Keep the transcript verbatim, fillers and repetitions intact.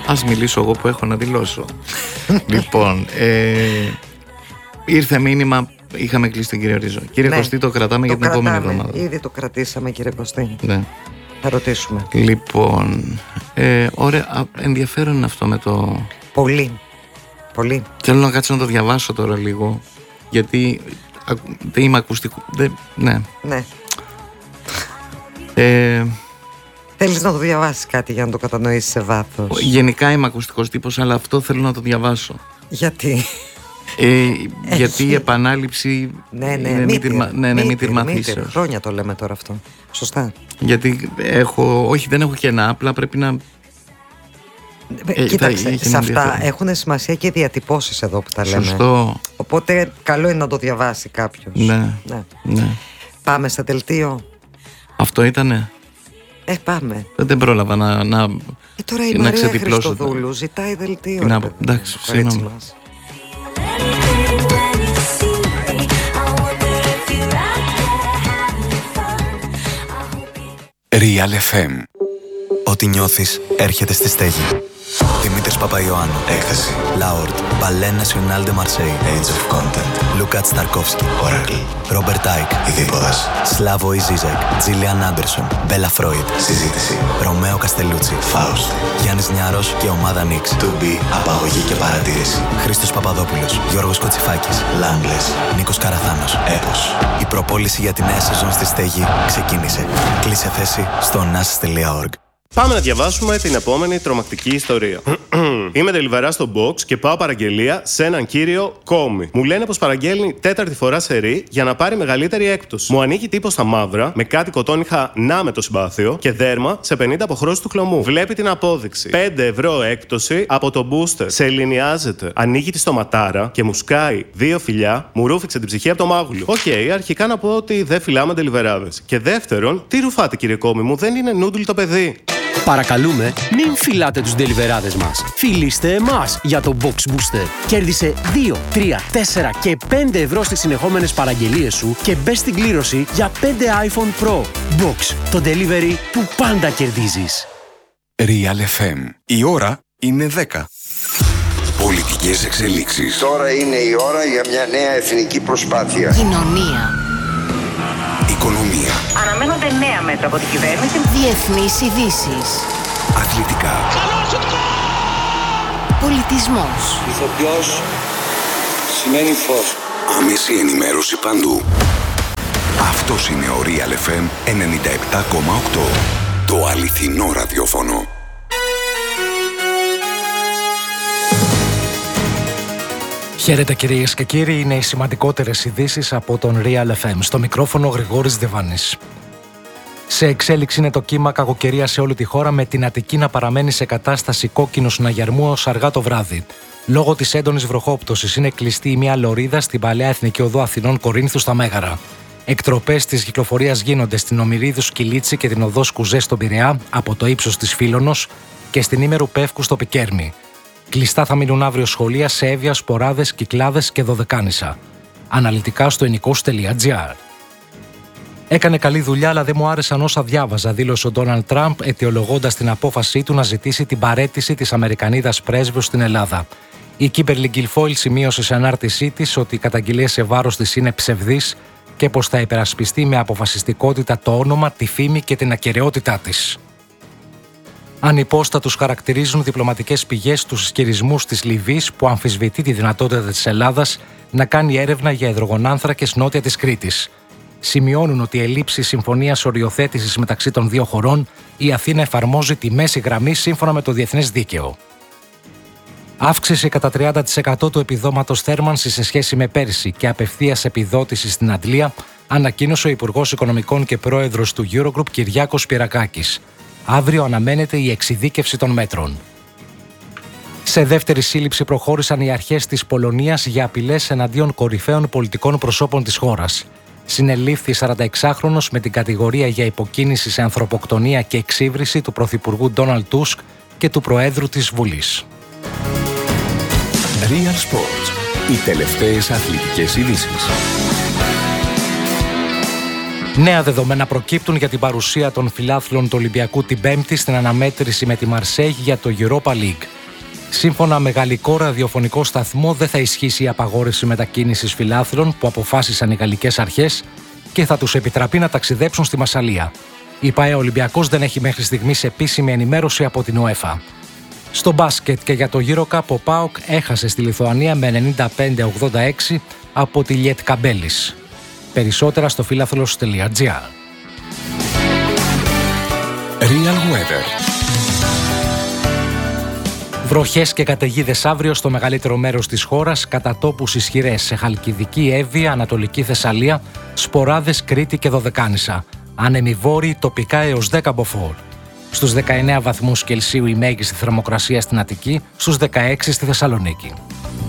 Ας μιλήσω εγώ που έχω να δηλώσω. Λοιπόν, ε, ήρθε μήνυμα, είχαμε κλείσει τον κύριο Ρίζο. Κύριε ναι, Κωστή, το κρατάμε το για την κρατάμε, επόμενη εβδομάδα. Ήδη το κρατήσαμε, κύριε Κωστή. Ναι. Θα ρωτήσουμε. Λοιπόν, ε, ωραία, ενδιαφέρον είναι αυτό με το... Πολύ, πολύ. Θέλω να κάτσω να το διαβάσω τώρα λίγο, γιατί δεν είμαι ακουστικό. Δεν, ναι. Ναι. Ε, Θέλεις να το διαβάσεις κάτι για να το κατανοήσεις σε βάθος? Γενικά είμαι ακουστικός τύπος, αλλά αυτό θέλω να το διαβάσω. Γιατί? Ε, γιατί η επανάληψη ναι, ναι, είναι μήτυρ, ναι, ναι, μήτυρ, μήτυρ μαθήσεως. Χρόνια το λέμε τώρα αυτό. Σωστά. Γιατί έχω, όχι δεν έχω κενά, απλά πρέπει να... Ε, Κοίταξε, σε αυτά έχουν σημασία και οι διατυπώσεις εδώ που τα λέμε. Σωστό. Οπότε καλό είναι να το διαβάσει κάποιος. Ναι, ναι. ναι. Πάμε σε δελτίο. Αυτό ήτανε. Ε, πάμε. Δεν πρόλαβα να, να, ε, τώρα η να Μαρία Χριστοδούλου ζητάει δελτίο. Να, εντάξει, συγγνώμη. Real εφ εμ. Ό,τι νιώθεις έρχεται στη στέγη. Δημήτρης Παπαϊωάννου. Έκθεση. Λάουρντ. Ballet National de Marseille. Age of Content. Λούκα Σταρκόφσκι. Oracle. Ρόμπερτ Άικ. Ειδίποδας. Σλάβο Ιζίζεκ. Τζίλιαν Άντερσον. Μπέλα Φρόιντ. Συζήτηση. Ρωμαίο Καστελούτσι. Φάουστ. Γιάννης Νιάρος και ομάδα Νίξ. To be. Απαγωγή και παρατήρηση. Χρήστος Παπαδόπουλος. Γιώργος Κοτσιφάκης. Λάγκλες. Νίκος Καραθάνος. Έπος. Η προπόληση για τη νέα σεζόν στη στέγη ξεκίνησε. Κλείσε θέση στο νάσις τελεία org. Πάμε να διαβάσουμε την επόμενη τρομακτική ιστορία. Είμαι τελιβερά στο box και πάω παραγγελία σε έναν κύριο Κόμι. Μου λένε πως παραγγέλνει τέταρτη φορά σερί για να πάρει μεγαλύτερη έκπτωση. Μου ανοίγει τύπο στα μαύρα με κάτι κοτόνιχα να με το συμπάθειο και δέρμα σε πενήντα αποχρώσεις του χλωμού. Βλέπει την απόδειξη. πέντε ευρώ έκπτωση από το booster. Σε ελληνιάζεται. Ανοίγει τη στοματάρα και μου σκάει δύο φιλιά, μου ρούφηξε την ψυχή από το μάγουλο. Οκ, okay, αρχικά να πω ότι δεν φυλάμε τελιβεράδες. Και δεύτερον, τι ρουφάτε κύριε Κόμι μου, δεν είναι νούντλ το παιδί. Παρακαλούμε, μην φυλάτε τους ντελιβεράδες μας. Φιλήστε εμάς για το Box Booster. Κέρδισε δύο, τρία, τέσσερα και πέντε ευρώ στις συνεχόμενες παραγγελίες σου και μπες στην κλήρωση για πέντε iPhone Pro. Box, το delivery που πάντα κερδίζεις. Real εφ εμ. Η ώρα είναι δέκα. Πολιτικές εξελίξεις. Τώρα είναι η ώρα για μια νέα εθνική προσπάθεια. Κοινωνία. Οικονομία. Αναμένονται νέα μέτρα από την κυβέρνηση. Διεθνείς ειδήσεις. Αθλητικά. Πολιτισμός. Ηθοποιός σημαίνει φως. Άμεση ενημέρωση παντού. Αυτός είναι ο Real εφ εμ ενενήντα επτά κόμμα οκτώ. Το αληθινό ραδιόφωνο. Χαίρετε κυρίες και κύριοι, είναι οι σημαντικότερες ειδήσεις από τον Real εφ εμ. Στο μικρόφωνο Γρηγόρης Διβάνης. Σε εξέλιξη είναι το κύμα κακοκαιρίας σε όλη τη χώρα, με την Αττική να παραμένει σε κατάσταση κόκκινου συναγερμού ως αργά το βράδυ. Λόγω της έντονης βροχόπτωσης είναι κλειστή η μία λωρίδα στην παλαιά Εθνική Οδό Αθηνών Κορίνθου στα Μέγαρα. Εκτροπές της κυκλοφορίας γίνονται στην Ομηρίδου Σκυλίτσι και την οδό Σκουζέ στον Πειραιά από το ύψος της Φίλωνος και στην Ήμερου Πεύκου στο Πικέρμι. Κλειστά θα μείνουν αύριο σχολεία σε Εύβοια, Σποράδες, Κυκλάδες και Δωδεκάνησα. Αναλυτικά στο ενικός τελεία τζι άρ. Έκανε καλή δουλειά, αλλά δεν μου άρεσαν όσα διάβαζα, δήλωσε ο Ντόναλντ Τραμπ, αιτιολογώντας την απόφασή του να ζητήσει την παραίτηση της Αμερικανίδας πρέσβεως στην Ελλάδα. Η Κίμπερλι Γκιλφόιλ σημείωσε σε ανάρτησή της ότι οι καταγγελίες σε βάρος της είναι ψευδείς και πως θα υπερασπιστεί με αποφασιστικότητα το όνομα, τη φήμη και την ακεραιότητά της. Ανυπόστατους χαρακτηρίζουν διπλωματικές πηγές τους ισχυρισμούς της Λιβύης που αμφισβητεί τη δυνατότητα της Ελλάδας να κάνει έρευνα για υδρογονάνθρακες νότια της Κρήτης. Σημειώνουν ότι ελλείψη συμφωνίας οριοθέτησης μεταξύ των δύο χωρών, η Αθήνα εφαρμόζει τη μέση γραμμή σύμφωνα με το διεθνές δίκαιο. Αύξηση κατά τριάντα τοις εκατό του επιδόματος θέρμανσης σε σχέση με πέρσι και απευθείας επιδότηση στην Αντλία, ανακοίνωσε ο Υπουργός Οικονομικών και Πρόεδρος του Eurogroup Κυριάκος Πυρακάκης. Αύριο αναμένεται η εξειδίκευση των μέτρων. Σε δεύτερη σύλληψη προχώρησαν οι αρχές της Πολωνίας για απειλές εναντίον κορυφαίων πολιτικών προσώπων της χώρας. Συνελήφθη σαρανταεξάχρονος με την κατηγορία για υποκίνηση σε ανθρωποκτονία και εξύβριση του Πρωθυπουργού Ντόναλντ Τούσκ και του Προέδρου της Βουλής. Real Sports. Οι τελευταίες αθλητικές ειδήσεις. Νέα δεδομένα προκύπτουν για την παρουσία των φιλάθλων του Ολυμπιακού την Πέμπτη στην αναμέτρηση με τη Μαρσέιγ για το Europa League. Σύμφωνα με γαλλικό ραδιοφωνικό σταθμό, δεν θα ισχύσει η απαγόρευση μετακίνησης φιλάθλων που αποφάσισαν οι γαλλικές αρχές και θα τους επιτραπεί να ταξιδέψουν στη Μασσαλία. Η ΠΑΕ Ολυμπιακός δεν έχει μέχρι στιγμής επίσημη ενημέρωση από την UEFA. Στο μπάσκετ και για το EuroCup, ο ΠΑΟΚ έχασε στη Λιθουανία με ενενήντα πέντε ογδόντα έξι από τη Lietkabelis. Περισσότερα στο φίλαθλος τελεία τζι άρ. Real Weather. Βροχές και καταιγίδες αύριο στο μεγαλύτερο μέρος της χώρας, κατά τόπους ισχυρές σε Χαλκιδική, Εύβοια, Ανατολική Θεσσαλία, Σποράδες, Κρήτη και Δωδεκάνησα. Άνεμοι βόρειοι, τοπικά έως δέκα μποφόρ. Στους δεκαεννέα βαθμούς Κελσίου η μέγιστη θερμοκρασία στην Αττική, στους δεκαέξι στη Θεσσαλονίκη.